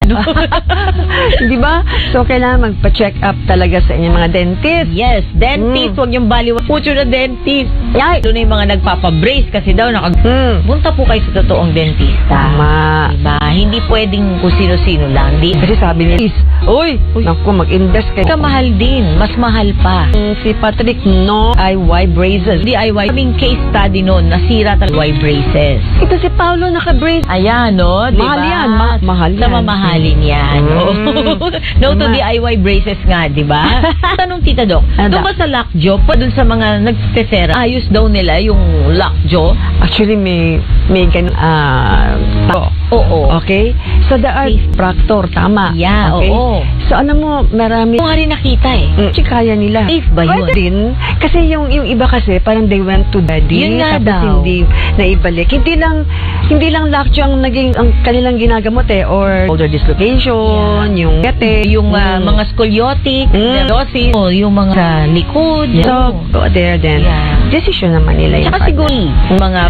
ano. Di ba? So, kailangan magpa-check up talaga sa inyong mga dentist. Yes, dentist, huwag niyong baliwan. Pucho na dentist. Ay, doon na yung mga nagpapabrace kasi daw punta po kayo sa totoong dentista. Tama. Diba? Hindi pwedeng kung sino-sino lang. Kasi sabi niya, uy, naku, mag-invest kayo. Kamahal din. Mas mahal pa. Si Patrick, no DIY braces. DIY. Kaming case study noon, nasira talaga DIY braces. Ito si Paolo naka-brace. Ayan, no? Diba? Mahal yan. Mahal yan. Sa mamahalin yan. No to DIY braces nga, diba? Tanong Tita Doc, doon ba sa lockjaw, dun sa mga nagtesera, ayos daw nila yung lockjaw? Actually, may ganun, Oo. Okay? So, the art proctor, tama. Yeah, okay? oo. So, alam mo, marami. Kung rin nakita Kaya nila. Safe ba yun? Pwede din. Kasi yung iba kasi, parang they went to daddy. Yun nga tapos daw. hindi naibalik. Hindi lang lockjaw ang naging, ang kanilang ginagamot or shoulder dislocation, yung gete, yung mga scoliotic, dosis, yung mga sa likod. So, go there then. Yeah. Decision naman nila yun. Tsaka siguro, mga